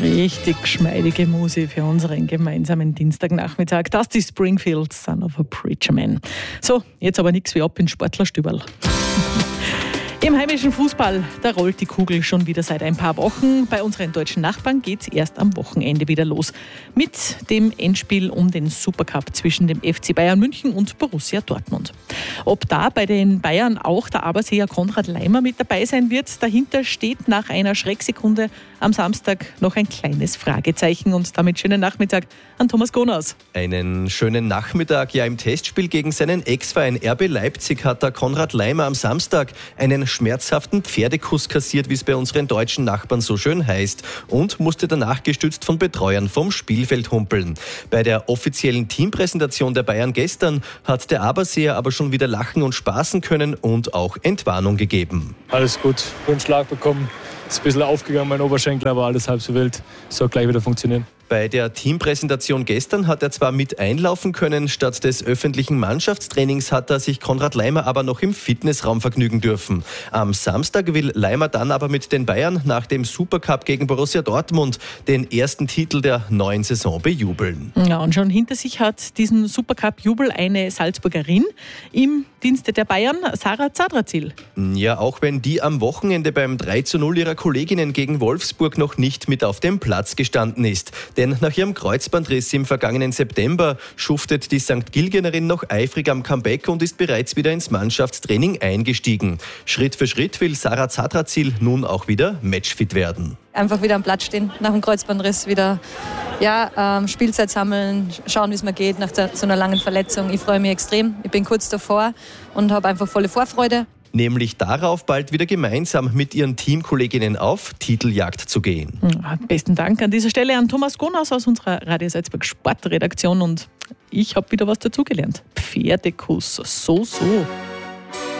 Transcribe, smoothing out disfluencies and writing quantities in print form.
Richtig geschmeidige Musik für unseren gemeinsamen Dienstagnachmittag. Das ist die Springfield Son of a Preacher Man. So, jetzt aber nichts wie ab in Sportlerstüberl. Im heimischen Fußball, da rollt die Kugel schon wieder seit ein paar Wochen. Bei unseren deutschen Nachbarn geht es erst am Wochenende wieder los. Mit dem Endspiel um den Supercup zwischen dem FC Bayern München und Borussia Dortmund. Ob da bei den Bayern auch der Aberseer Konrad Laimer mit dabei sein wird, dahinter steht nach einer Schrecksekunde am Samstag noch ein kleines Fragezeichen. Und damit schönen Nachmittag an Thomas Gonaus. Einen schönen Nachmittag. Ja, im Testspiel gegen seinen Ex-Verein RB Leipzig hat der Konrad Laimer am Samstag einen schmerzhaften Pferdekuss kassiert, wie es bei unseren deutschen Nachbarn so schön heißt, und musste danach gestützt von Betreuern vom Spielfeld humpeln. Bei der offiziellen Teampräsentation der Bayern gestern hat der Aberseer aber schon wieder lachen und spaßen können und auch Entwarnung gegeben. Alles gut, einen Schlag bekommen, ist ein bisschen aufgegangen, mein Oberschenkel, aber alles halb so wild, soll gleich wieder funktionieren. Bei der Teampräsentation gestern hat er zwar mit einlaufen können, statt des öffentlichen Mannschaftstrainings hat er sich Konrad Laimer aber noch im Fitnessraum vergnügen dürfen. Am Samstag will Laimer dann aber mit den Bayern nach dem Supercup gegen Borussia Dortmund den ersten Titel der neuen Saison bejubeln. Ja, und schon hinter sich hat diesen Supercup-Jubel eine Salzburgerin im Dienste der Bayern, Sarah Zadrazil. Ja, auch wenn die am Wochenende beim 3:0 ihrer Kolleginnen gegen Wolfsburg noch nicht mit auf dem Platz gestanden ist. Denn nach ihrem Kreuzbandriss im vergangenen September schuftet die St. Gilgenerin noch eifrig am Comeback und ist bereits wieder ins Mannschaftstraining eingestiegen. Schritt für Schritt will Sarah Zadrazil nun auch wieder matchfit werden. Einfach wieder am Platz stehen, nach dem Kreuzbandriss wieder Spielzeit sammeln, schauen, wie es mir geht nach so einer langen Verletzung. Ich freue mich extrem, ich bin kurz davor und habe einfach volle Vorfreude. Nämlich darauf, bald wieder gemeinsam mit ihren Teamkolleginnen auf Titeljagd zu gehen. Ja, besten Dank an dieser Stelle an Thomas Gonaus aus unserer Radio Salzburg Sportredaktion. Und ich habe wieder was dazugelernt. Pferdekuss, so.